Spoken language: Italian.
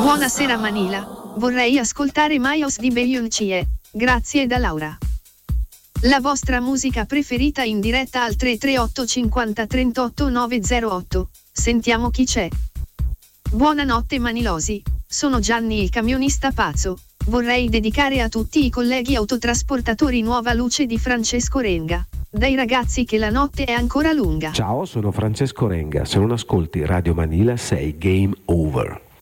Buonasera Manila, vorrei ascoltare Mayos di Beyoncé, grazie da Laura. La vostra musica preferita in diretta al 338 50 38 908, sentiamo chi c'è. Buonanotte Manilosi, sono Gianni il camionista pazzo, vorrei dedicare a tutti i colleghi autotrasportatori Nuova Luce di Francesco Renga, dai ragazzi che la notte è ancora lunga. Ciao, sono Francesco Renga, se non ascolti Radio Manila sei game over.